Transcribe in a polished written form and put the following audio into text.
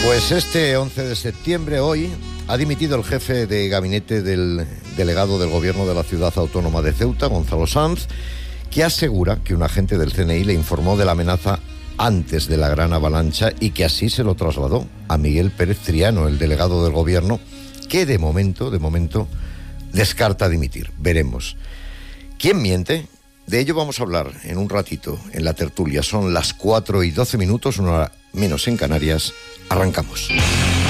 Pues este 11 de septiembre, hoy, ha dimitido el jefe de gabinete del delegado del gobierno de la ciudad autónoma de Ceuta, Gonzalo Sanz, que asegura que un agente del CNI le informó de la amenaza antes de la gran avalancha y que así se lo trasladó a Miguel Pérez Triano, el delegado del gobierno, que de momento, descarta dimitir. Veremos. ¿Quién miente? De ello vamos a hablar en un ratito en la tertulia. Son las 4:12, una hora menos en Canarias. Arrancamos.